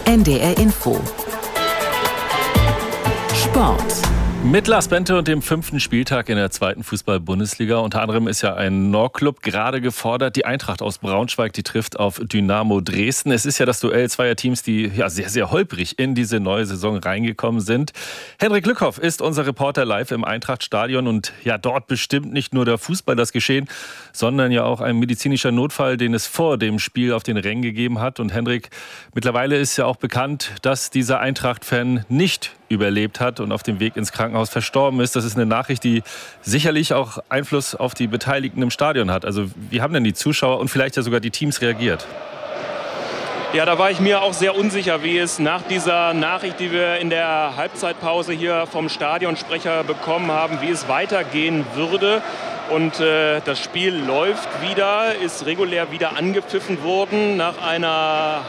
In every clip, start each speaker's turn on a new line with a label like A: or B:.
A: NDR Info. Sport.
B: Mit Lars Bente und dem 5. Spieltag in der 2. Fußball-Bundesliga. Unter anderem ist ja ein Nordclub gerade gefordert. Die Eintracht aus Braunschweig, die trifft auf Dynamo Dresden. Es ist ja das Duell zweier Teams, die ja sehr, sehr holprig in diese neue Saison reingekommen sind. Henrik Lückhoff ist unser Reporter live im Eintrachtstadion. Und ja, dort bestimmt nicht nur der Fußball das Geschehen, sondern ja auch ein medizinischer Notfall, den es vor dem Spiel auf den Rängen gegeben hat. Und Henrik, mittlerweile ist ja auch bekannt, dass dieser Eintracht-Fan nicht überlebt hat und auf dem Weg ins Krankenhaus verstorben ist. Das ist eine Nachricht, die sicherlich auch Einfluss auf die Beteiligten im Stadion hat. Also wie haben denn die Zuschauer und vielleicht ja sogar die Teams reagiert?
C: Ja, da war ich mir auch sehr unsicher, wie es nach dieser Nachricht, die wir in der Halbzeitpause hier vom Stadionsprecher bekommen haben, wie es weitergehen würde. Und das Spiel läuft wieder, ist regulär wieder angepfiffen worden nach einer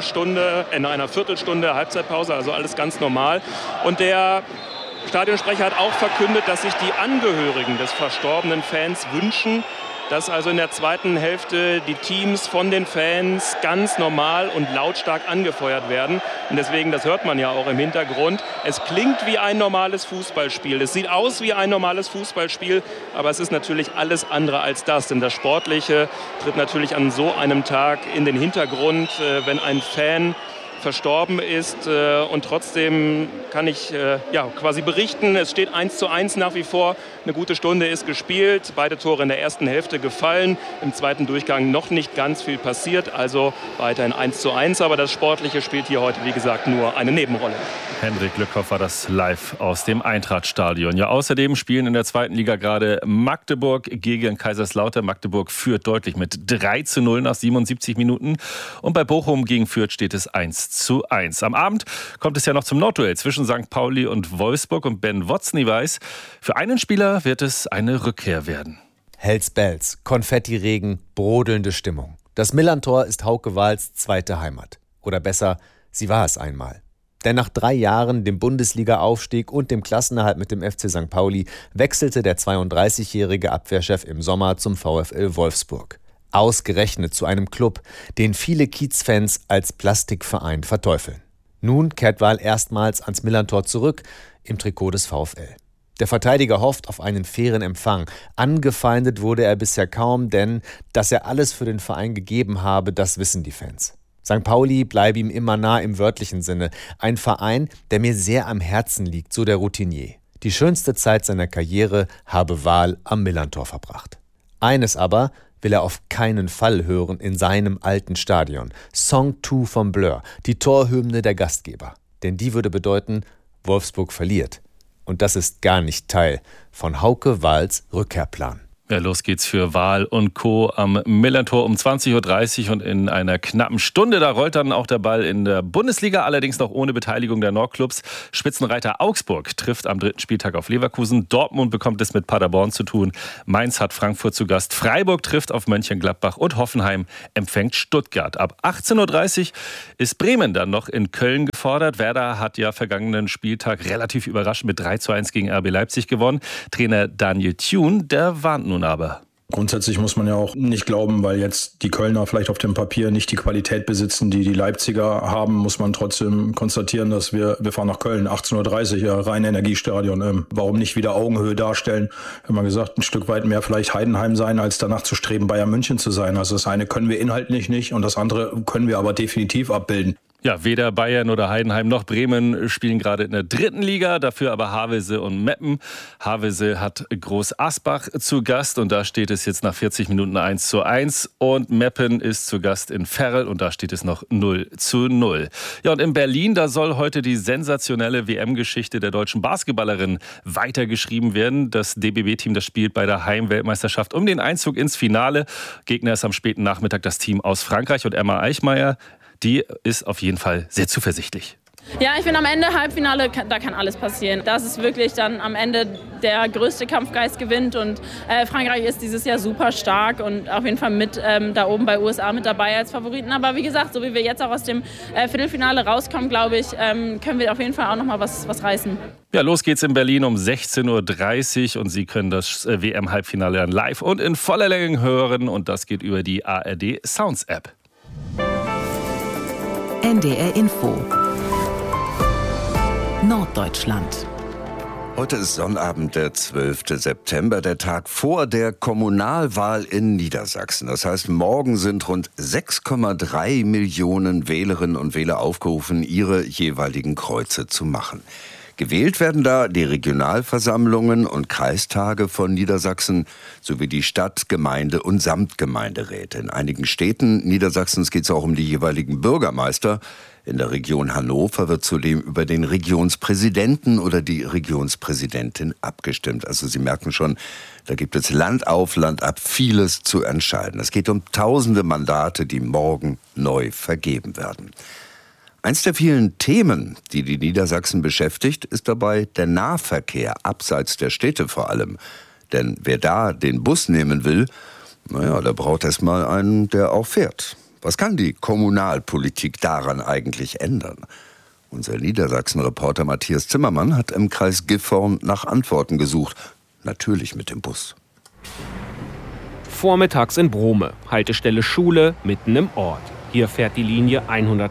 C: einer Viertelstunde Halbzeitpause, also alles ganz normal. Und der Stadionsprecher hat auch verkündet, dass sich die Angehörigen des verstorbenen Fans wünschen, dass also in der zweiten Hälfte die Teams von den Fans ganz normal und lautstark angefeuert werden. Und deswegen, das hört man ja auch im Hintergrund, es klingt wie ein normales Fußballspiel. Es sieht aus wie ein normales Fußballspiel, aber es ist natürlich alles andere als das. Denn das Sportliche tritt natürlich an so einem Tag in den Hintergrund, wenn ein Fan verstorben ist. Und trotzdem kann ich quasi berichten, es steht 1:1 nach wie vor. Eine gute Stunde ist gespielt. Beide Tore in der ersten Hälfte gefallen. Im zweiten Durchgang noch nicht ganz viel passiert. Also weiterhin 1:1. Aber das Sportliche spielt hier heute, wie gesagt, nur eine Nebenrolle.
B: Henrik Lückhoff war das live aus dem Eintrachtstadion. Ja, außerdem spielen in der 2. Liga gerade Magdeburg gegen Kaiserslautern. Magdeburg führt deutlich mit 3:0 nach 77 Minuten. Und bei Bochum gegen Fürth steht es 1:1. Am Abend kommt es ja noch zum Nordduell zwischen St. Pauli und Wolfsburg. Und Ben Wotzny weiß, für einen Spieler wird es eine Rückkehr werden.
D: Hells Bells, Konfettiregen, brodelnde Stimmung. Das Millerntor ist Hauke Wahls zweite Heimat. Oder besser, sie war es einmal. Denn nach 3 Jahren, dem Bundesliga-Aufstieg und dem Klassenerhalt mit dem FC St. Pauli, wechselte der 32-jährige Abwehrchef im Sommer zum VfL Wolfsburg. Ausgerechnet zu einem Club, den viele Kiezfans als Plastikverein verteufeln. Nun kehrt Wahl erstmals ans Millerntor zurück, im Trikot des VfL. Der Verteidiger hofft auf einen fairen Empfang. Angefeindet wurde er bisher kaum, denn dass er alles für den Verein gegeben habe, das wissen die Fans. St. Pauli bleibe ihm immer nah im wörtlichen Sinne. Ein Verein, der mir sehr am Herzen liegt, so der Routinier. Die schönste Zeit seiner Karriere habe Wahl am Millerntor verbracht. Eines aber will er auf keinen Fall hören in seinem alten Stadion. Song 2 von Blur, die Torhymne der Gastgeber. Denn die würde bedeuten, Wolfsburg verliert. Und das ist gar nicht Teil von Hauke Wahls Rückkehrplan.
B: Ja, los geht's für Wahl und Co. am Millerntor um 20:30 Uhr und in einer knappen Stunde. Da rollt dann auch der Ball in der Bundesliga, allerdings noch ohne Beteiligung der Nordclubs. Spitzenreiter Augsburg trifft am 3. Spieltag auf Leverkusen. Dortmund bekommt es mit Paderborn zu tun. Mainz hat Frankfurt zu Gast. Freiburg trifft auf Mönchengladbach und Hoffenheim empfängt Stuttgart. Ab 18:30 Uhr ist Bremen dann noch in Köln gefordert. Werder hat ja vergangenen Spieltag relativ überraschend mit 3:1 gegen RB Leipzig gewonnen. Trainer Daniel Thune, der warnt nun aber.
E: Grundsätzlich muss man ja auch nicht glauben, weil jetzt die Kölner vielleicht auf dem Papier nicht die Qualität besitzen, die die Leipziger haben, muss man trotzdem konstatieren, dass wir fahren nach Köln, 18:30 Uhr, Rhein-Energiestadion. Warum nicht wieder Augenhöhe darstellen? Wir haben gesagt, ein Stück weit mehr vielleicht Heidenheim sein, als danach zu streben, Bayern München zu sein. Also das eine können wir inhaltlich nicht und das andere können wir aber definitiv abbilden.
B: Ja, weder Bayern oder Heidenheim noch Bremen spielen gerade in der 3. Liga, dafür aber Havelse und Meppen. Havelse hat Groß Asbach zu Gast und da steht es jetzt nach 40 Minuten 1:1 und Meppen ist zu Gast in Ferl und da steht es noch 0:0. Ja, und in Berlin, da soll heute die sensationelle WM-Geschichte der deutschen Basketballerin weitergeschrieben werden. Das DBB-Team, das spielt bei der Heimweltmeisterschaft um den Einzug ins Finale. Gegner ist am späten Nachmittag das Team aus Frankreich und Emma Eichmeier, die ist auf jeden Fall sehr zuversichtlich.
F: Ja, ich bin am Ende Halbfinale, da kann alles passieren. Das ist wirklich dann am Ende der größte Kampfgeist gewinnt und Frankreich ist dieses Jahr super stark und auf jeden Fall mit da oben bei USA mit dabei als Favoriten. Aber wie gesagt, so wie wir jetzt auch aus dem Viertelfinale rauskommen, glaube ich, können wir auf jeden Fall auch noch mal was reißen.
B: Ja, los geht's in Berlin um 16:30 Uhr und Sie können das WM-Halbfinale dann live und in voller Länge hören und das geht über die ARD Sounds App.
A: NDR Info. Norddeutschland.
G: Heute ist Sonnabend, der 12. September, der Tag vor der Kommunalwahl in Niedersachsen. Das heißt, morgen sind rund 6,3 Millionen Wählerinnen und Wähler aufgerufen, ihre jeweiligen Kreuze zu machen. Gewählt werden da die Regionalversammlungen und Kreistage von Niedersachsen sowie die Stadt-, Gemeinde- und Samtgemeinderäte. In einigen Städten Niedersachsens geht es auch um die jeweiligen Bürgermeister. In der Region Hannover wird zudem über den Regionspräsidenten oder die Regionspräsidentin abgestimmt. Also Sie merken schon, da gibt es Land auf, Land ab vieles zu entscheiden. Es geht um tausende Mandate, die morgen neu vergeben werden. Eins der vielen Themen, die die Niedersachsen beschäftigt, ist dabei der Nahverkehr, abseits der Städte vor allem. Denn wer da den Bus nehmen will, der braucht erst mal einen, der auch fährt. Was kann die Kommunalpolitik daran eigentlich ändern? Unser Niedersachsen-Reporter Matthias Zimmermann hat im Kreis Gifhorn nach Antworten gesucht. Natürlich mit dem Bus.
H: Vormittags in Brome, Haltestelle Schule, mitten im Ort. Hier fährt die Linie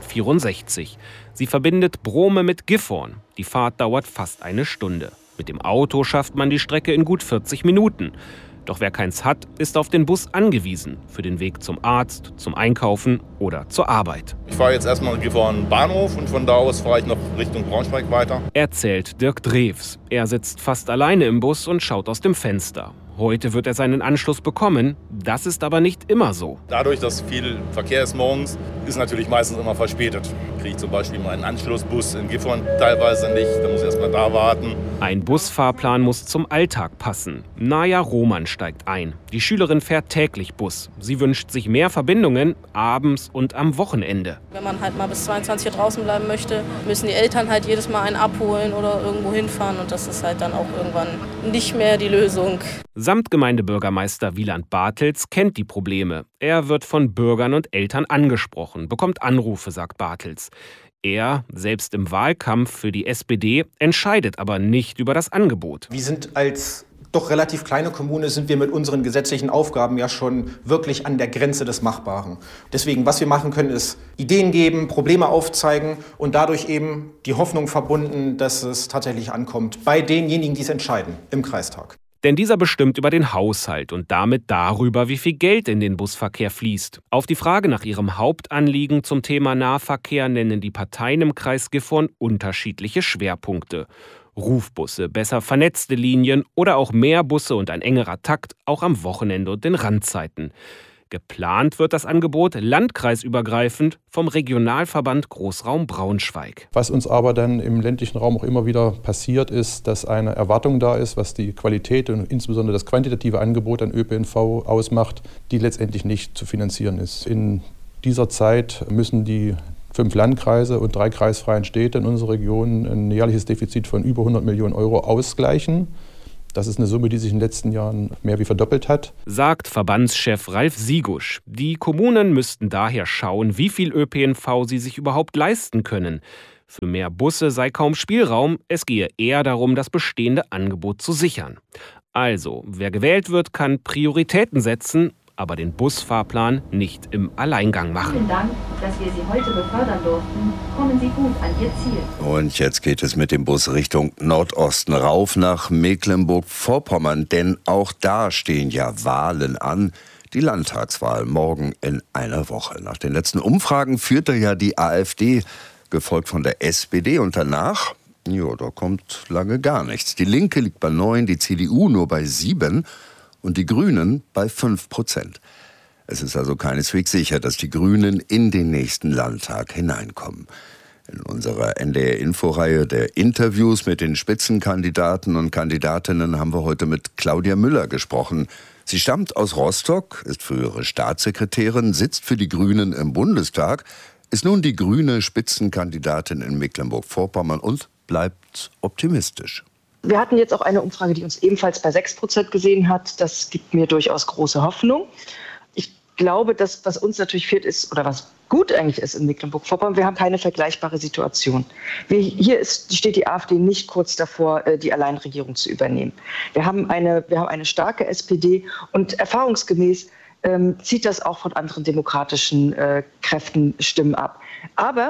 H: 164. Sie verbindet Brome mit Gifhorn. Die Fahrt dauert fast eine Stunde. Mit dem Auto schafft man die Strecke in gut 40 Minuten. Doch wer keins hat, ist auf den Bus angewiesen. Für den Weg zum Arzt, zum Einkaufen oder zur Arbeit.
I: Ich fahre jetzt erstmal in Gifhorn Bahnhof und von da aus fahre ich noch Richtung Braunschweig weiter.
H: Erzählt Dirk Drews. Er sitzt fast alleine im Bus und schaut aus dem Fenster. Heute wird er seinen Anschluss bekommen. Das ist aber nicht immer so.
I: Dadurch, dass viel Verkehr ist morgens, ist natürlich meistens immer verspätet. Kriege ich zum Beispiel meinen Anschlussbus in Gifhorn teilweise nicht. Da muss ich erst mal da warten.
H: Ein Busfahrplan muss zum Alltag passen. Naja Roman steigt ein. Die Schülerin fährt täglich Bus. Sie wünscht sich mehr Verbindungen abends und am Wochenende.
F: Wenn man halt mal bis 22 Uhr draußen bleiben möchte, müssen die Eltern halt jedes Mal einen abholen oder irgendwo hinfahren. Und das ist halt dann auch irgendwann nicht mehr die Lösung.
H: Samtgemeindebürgermeister Wieland Bartels kennt die Probleme. Er wird von Bürgern und Eltern angesprochen, bekommt Anrufe, sagt Bartels. Er, selbst im Wahlkampf für die SPD, entscheidet aber nicht über das Angebot.
J: Wir sind als doch relativ kleine Kommune, sind wir mit unseren gesetzlichen Aufgaben ja schon wirklich an der Grenze des Machbaren. Deswegen, was wir machen können, ist Ideen geben, Probleme aufzeigen und dadurch eben die Hoffnung verbunden, dass es tatsächlich ankommt bei denjenigen, die es entscheiden, im Kreistag.
H: Denn dieser bestimmt über den Haushalt und damit darüber, wie viel Geld in den Busverkehr fließt. Auf die Frage nach ihrem Hauptanliegen zum Thema Nahverkehr nennen die Parteien im Kreis Gifhorn unterschiedliche Schwerpunkte. Rufbusse, besser vernetzte Linien oder auch mehr Busse und ein engerer Takt, auch am Wochenende und den Randzeiten. Geplant wird das Angebot landkreisübergreifend vom Regionalverband Großraum Braunschweig.
K: Was uns aber dann im ländlichen Raum auch immer wieder passiert, ist, dass eine Erwartung da ist, was die Qualität und insbesondere das quantitative Angebot an ÖPNV ausmacht, die letztendlich nicht zu finanzieren ist. In dieser Zeit müssen die 5 Landkreise und 3 kreisfreien Städte in unserer Region ein jährliches Defizit von über 100 Millionen Euro ausgleichen. Das ist eine Summe, die sich in den letzten Jahren mehr wie verdoppelt hat.
H: Sagt Verbandschef Ralf Siegusch. Die Kommunen müssten daher schauen, wie viel ÖPNV sie sich überhaupt leisten können. Für mehr Busse sei kaum Spielraum. Es gehe eher darum, das bestehende Angebot zu sichern. Also, wer gewählt wird, kann Prioritäten setzen, aber den Busfahrplan nicht im Alleingang machen.
L: Vielen Dank, dass wir Sie heute befördern durften. Kommen Sie gut an Ihr Ziel.
G: Und jetzt geht es mit dem Bus Richtung Nordosten rauf nach Mecklenburg-Vorpommern, denn auch da stehen ja Wahlen an. Die Landtagswahl morgen in einer Woche. Nach den letzten Umfragen führte ja die AfD, gefolgt von der SPD, und danach, da kommt lange gar nichts. Die Linke liegt bei 9, die CDU nur bei 7 und die Grünen bei 5%. Es ist also keineswegs sicher, dass die Grünen in den nächsten Landtag hineinkommen. In unserer NDR-Info-Reihe der Interviews mit den Spitzenkandidaten und Kandidatinnen haben wir heute mit Claudia Müller gesprochen. Sie stammt aus Rostock, ist frühere Staatssekretärin, sitzt für die Grünen im Bundestag, ist nun die grüne Spitzenkandidatin in Mecklenburg-Vorpommern und bleibt optimistisch.
M: Wir hatten jetzt auch eine Umfrage, die uns ebenfalls bei 6% gesehen hat. Das gibt mir durchaus große Hoffnung. Ich glaube, dass was uns natürlich fehlt ist, oder was gut eigentlich ist in Mecklenburg-Vorpommern, wir haben keine vergleichbare Situation. Hier steht die AfD nicht kurz davor, die Alleinregierung zu übernehmen. Wir haben eine starke SPD und erfahrungsgemäß zieht das auch von anderen demokratischen Kräften Stimmen ab. Aber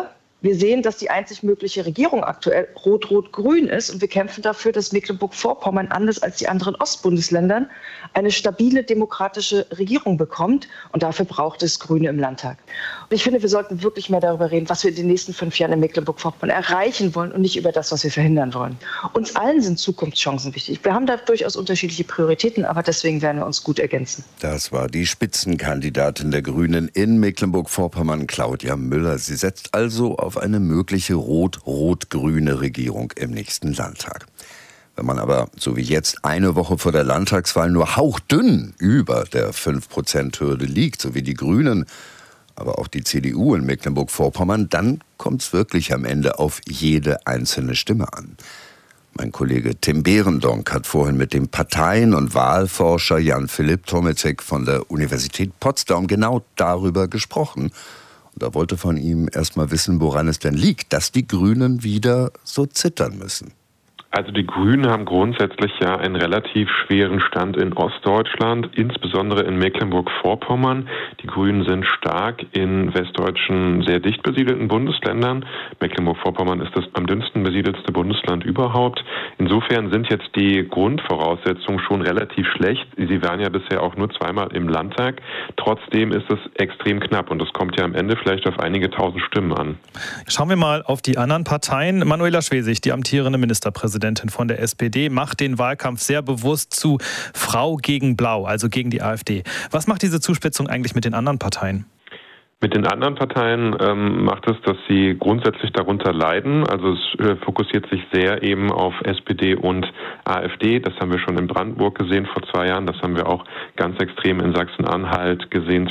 M: Wir sehen, dass die einzig mögliche Regierung aktuell rot-rot-grün ist und wir kämpfen dafür, dass Mecklenburg-Vorpommern anders als die anderen Ostbundesländern eine stabile demokratische Regierung bekommt und dafür braucht es Grüne im Landtag. Und ich finde, wir sollten wirklich mehr darüber reden, was wir in den nächsten 5 Jahren in Mecklenburg-Vorpommern erreichen wollen und nicht über das, was wir verhindern wollen. Uns allen sind Zukunftschancen wichtig. Wir haben da durchaus unterschiedliche Prioritäten, aber deswegen werden wir uns gut ergänzen.
G: Das war die Spitzenkandidatin der Grünen in Mecklenburg-Vorpommern, Claudia Müller. Sie setzt also auf eine mögliche rot-rot-grüne Regierung im nächsten Landtag. Wenn man aber, so wie jetzt, eine Woche vor der Landtagswahl nur hauchdünn über der 5%-Hürde liegt, so wie die Grünen, aber auch die CDU in Mecklenburg-Vorpommern, dann kommt es wirklich am Ende auf jede einzelne Stimme an. Mein Kollege Tim Behrendonck hat vorhin mit dem Parteien- und Wahlforscher Jan-Philipp Tomecek von der Universität Potsdam genau darüber gesprochen. Und er wollte von ihm erst mal wissen, woran es denn liegt, dass die Grünen wieder so zittern müssen.
N: Also die Grünen haben grundsätzlich ja einen relativ schweren Stand in Ostdeutschland, insbesondere in Mecklenburg-Vorpommern. Die Grünen sind stark in westdeutschen, sehr dicht besiedelten Bundesländern. Mecklenburg-Vorpommern ist das am dünnsten besiedelste Bundesland überhaupt. Insofern sind jetzt die Grundvoraussetzungen schon relativ schlecht. Sie waren ja bisher auch nur 2-mal im Landtag. Trotzdem ist es extrem knapp und es kommt ja am Ende vielleicht auf einige tausend Stimmen an.
O: Schauen wir mal auf die anderen Parteien. Manuela Schwesig, die amtierende Ministerpräsidentin von der SPD, macht den Wahlkampf sehr bewusst zu Frau gegen Blau, also gegen die AfD. Was macht diese Zuspitzung eigentlich mit den anderen Parteien?
N: Mit den anderen Parteien macht es, dass sie grundsätzlich darunter leiden. Also es fokussiert sich sehr eben auf SPD und AfD. Das haben wir schon in Brandenburg gesehen vor 2 Jahren. Das haben wir auch ganz extrem in Sachsen-Anhalt gesehen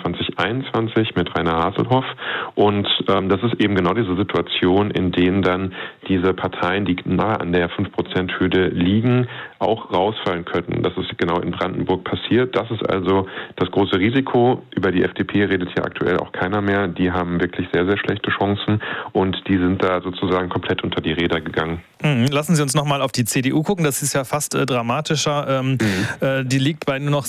N: 2021 mit Rainer Haselhoff. Und das ist eben genau diese Situation, in denen dann diese Parteien, die nahe an der 5%-Hürde liegen, auch rausfallen könnten. Das ist genau in Brandenburg passiert. Das ist also das große Risiko. Über die FDP redet hier aktuell auch keiner mehr. Die haben wirklich sehr, sehr schlechte Chancen und die sind da sozusagen komplett unter die Räder gegangen.
O: Lassen Sie uns nochmal auf die CDU gucken. Das ist ja fast dramatischer. Die liegt bei nur noch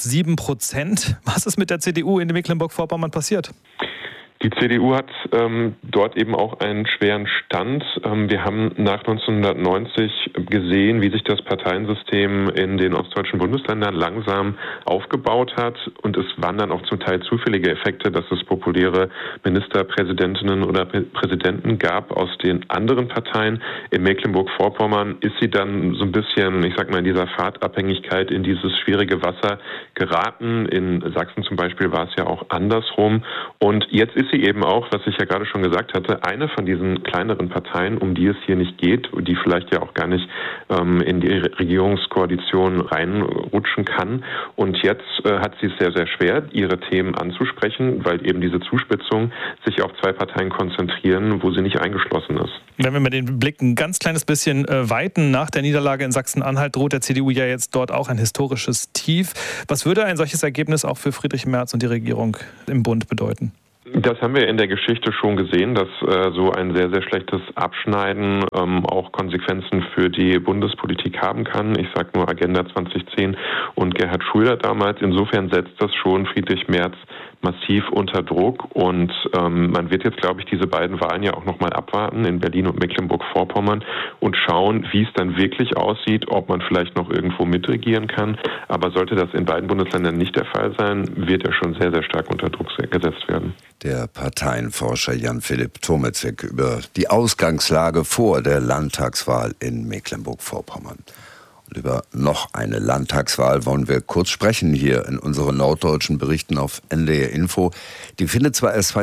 O: 7%. Was ist mit der CDU in Mecklenburg-Vorpommern passiert?
N: Die CDU hat dort eben auch einen schweren Stand. Wir haben nach 1990 gesehen, wie sich das Parteiensystem in den ostdeutschen Bundesländern langsam aufgebaut hat. Und es waren dann auch zum Teil zufällige Effekte, dass es populäre Ministerpräsidentinnen oder Präsidenten gab aus den anderen Parteien. In Mecklenburg-Vorpommern ist sie dann so ein bisschen, ich sag mal, in dieser Fahrtabhängigkeit in dieses schwierige Wasser geraten. In Sachsen zum Beispiel war es ja auch andersrum. Und jetzt ist sie eben auch, was ich ja gerade schon gesagt hatte, eine von diesen kleineren Parteien, um die es hier nicht geht, die vielleicht ja auch gar nicht in die Regierungskoalition reinrutschen kann. Und jetzt hat sie es sehr, sehr schwer, ihre Themen anzusprechen, weil eben diese Zuspitzung sich auf 2 Parteien konzentrieren, wo sie nicht eingeschlossen ist.
O: Wenn wir mal den Blick ein ganz kleines bisschen weiten, nach der Niederlage in Sachsen-Anhalt droht der CDU ja jetzt dort auch ein historisches Tief. Was würde ein solches Ergebnis auch für Friedrich Merz und die Regierung im Bund bedeuten?
N: Das haben wir in der Geschichte schon gesehen, dass so ein sehr, sehr schlechtes Abschneiden auch Konsequenzen für die Bundespolitik haben kann. Ich sage nur Agenda 2010 und Gerhard Schröder damals. Insofern setzt das schon Friedrich Merz massiv unter Druck und man wird jetzt, glaube ich, diese beiden Wahlen ja auch nochmal abwarten in Berlin und Mecklenburg-Vorpommern und schauen, wie es dann wirklich aussieht, ob man vielleicht noch irgendwo mitregieren kann. Aber sollte das in beiden Bundesländern nicht der Fall sein, wird er schon sehr, sehr stark unter Druck gesetzt werden.
G: Der Parteienforscher Jan-Philipp Tomecek über die Ausgangslage vor der Landtagswahl in Mecklenburg-Vorpommern. Und über noch eine Landtagswahl wollen wir kurz sprechen hier in unseren norddeutschen Berichten auf NDR Info. Die findet zwar erst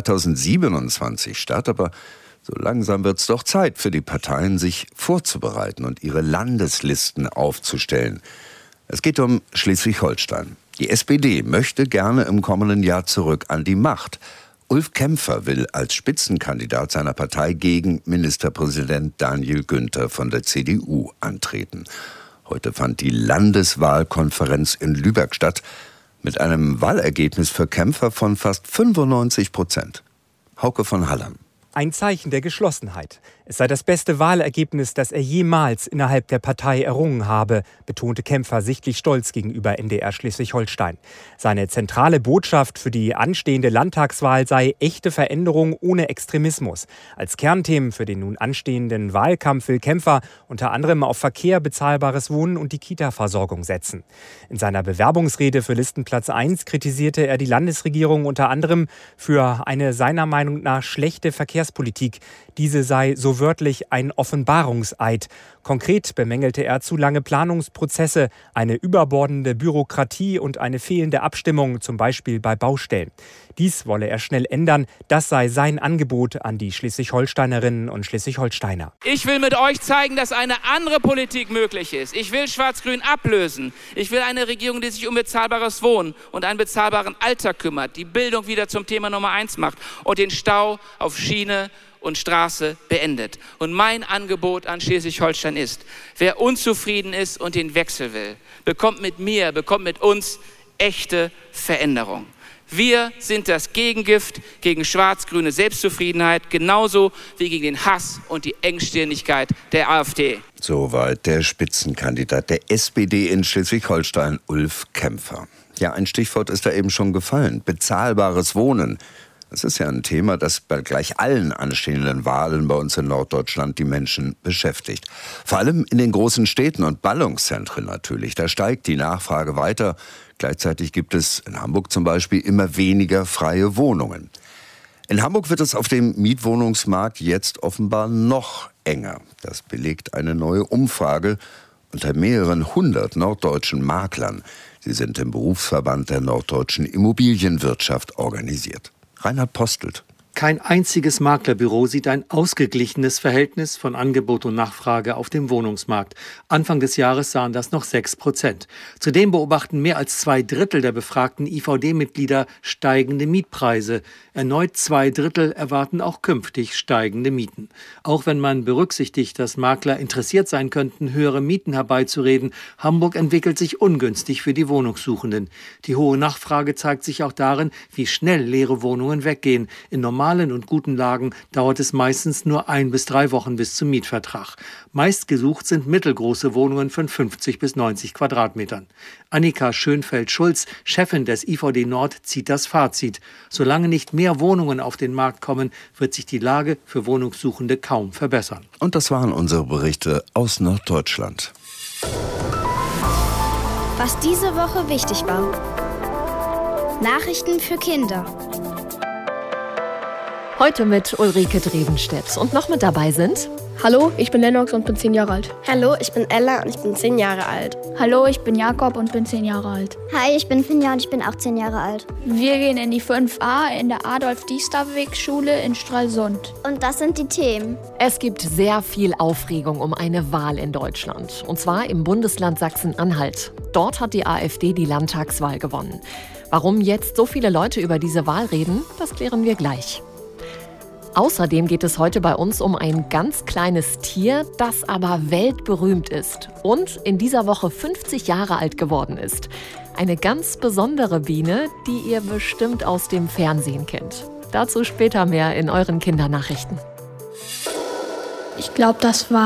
G: 2027 statt, aber so langsam wird es doch Zeit für die Parteien, sich vorzubereiten und ihre Landeslisten aufzustellen. Es geht um Schleswig-Holstein. Die SPD möchte gerne im kommenden Jahr zurück an die Macht. Ulf Kämpfer will als Spitzenkandidat seiner Partei gegen Ministerpräsident Daniel Günther von der CDU antreten. Heute fand die Landeswahlkonferenz in Lübeck statt, mit einem Wahlergebnis für Kämpfer von fast 95%. Hauke von Hallam.
P: Ein Zeichen der Geschlossenheit. Es sei das beste Wahlergebnis, das er jemals innerhalb der Partei errungen habe, betonte Kämpfer sichtlich stolz gegenüber NDR Schleswig-Holstein. Seine zentrale Botschaft für die anstehende Landtagswahl sei echte Veränderung ohne Extremismus. Als Kernthemen für den nun anstehenden Wahlkampf will Kämpfer unter anderem auf Verkehr, bezahlbares Wohnen und die Kita-Versorgung setzen. In seiner Bewerbungsrede für Listenplatz 1 kritisierte er die Landesregierung unter anderem für eine seiner Meinung nach schlechte Verkehrspolitik. Diese sei so wörtlich ein Offenbarungseid. Konkret bemängelte er zu lange Planungsprozesse, eine überbordende Bürokratie und eine fehlende Abstimmung, zum Beispiel bei Baustellen. Dies wolle er schnell ändern. Das sei sein Angebot an die Schleswig-Holsteinerinnen und Schleswig-Holsteiner.
Q: Ich will mit euch zeigen, dass eine andere Politik möglich ist. Ich will Schwarz-Grün ablösen. Ich will eine Regierung, die sich um bezahlbares Wohnen und einen bezahlbaren Alltag kümmert, die Bildung wieder zum Thema Nummer 1 macht und den Stau auf Schiene und Straße beendet. Und mein Angebot an Schleswig-Holstein ist, wer unzufrieden ist und den Wechsel will, bekommt mit mir, bekommt mit uns echte Veränderung. Wir sind das Gegengift gegen schwarz-grüne Selbstzufriedenheit, genauso wie gegen den Hass und die Engstirnigkeit der AfD.
G: Soweit der Spitzenkandidat der SPD in Schleswig-Holstein, Ulf Kämpfer. Ja, ein Stichwort ist da eben schon gefallen. Bezahlbares Wohnen. Das ist ja ein Thema, das bei gleich allen anstehenden Wahlen bei uns in Norddeutschland die Menschen beschäftigt. Vor allem in den großen Städten und Ballungszentren natürlich. Da steigt die Nachfrage weiter. Gleichzeitig gibt es in Hamburg zum Beispiel immer weniger freie Wohnungen. In Hamburg wird es auf dem Mietwohnungsmarkt jetzt offenbar noch enger. Das belegt eine neue Umfrage unter mehreren hundert norddeutschen Maklern. Sie sind im Berufsverband der norddeutschen Immobilienwirtschaft organisiert. Reinhard Postelt.
R: Kein einziges Maklerbüro sieht ein ausgeglichenes Verhältnis von Angebot und Nachfrage auf dem Wohnungsmarkt. Anfang des Jahres sahen das noch 6%. Zudem beobachten mehr als 2/3 der befragten IVD-Mitglieder steigende Mietpreise. Erneut 2/3 erwarten auch künftig steigende Mieten. Auch wenn man berücksichtigt, dass Makler interessiert sein könnten, höhere Mieten herbeizureden, Hamburg entwickelt sich ungünstig für die Wohnungssuchenden. Die hohe Nachfrage zeigt sich auch darin, wie schnell leere Wohnungen weggehen. In normalen und guten Lagen dauert es meistens nur 1 bis 3 Wochen bis zum Mietvertrag. Meist gesucht sind mittelgroße Wohnungen von 50 bis 90 Quadratmetern. Annika Schönfeld-Schulz, Chefin des IVD Nord, zieht das Fazit. Solange nicht mehr Wohnungen auf den Markt kommen, wird sich die Lage für Wohnungssuchende kaum verbessern.
G: Und das waren unsere Berichte aus Norddeutschland.
S: Was diese Woche wichtig war. Nachrichten für Kinder.
T: Heute mit Ulrike Drevenstedt. Und noch mit dabei sind...
U: Hallo, ich bin Lennox und bin 10 Jahre alt.
V: Hallo, ich bin Ella und ich bin 10 Jahre alt.
W: Hallo, ich bin Jakob und bin 10 Jahre alt.
X: Hi, ich bin Finja und ich bin auch 10 Jahre alt.
W: Wir gehen in die 5a in der Adolf-Diesterweg-Schule in Stralsund.
X: Und das sind die Themen.
T: Es gibt sehr viel Aufregung um eine Wahl in Deutschland. Und zwar im Bundesland Sachsen-Anhalt. Dort hat die AfD die Landtagswahl gewonnen. Warum jetzt so viele Leute über diese Wahl reden, das klären wir gleich. Außerdem geht es heute bei uns um ein ganz kleines Tier, das aber weltberühmt ist und in dieser Woche 50 Jahre alt geworden ist. Eine ganz besondere Biene, die ihr bestimmt aus dem Fernsehen kennt. Dazu später mehr in euren Kindernachrichten.
W: Ich glaube, das war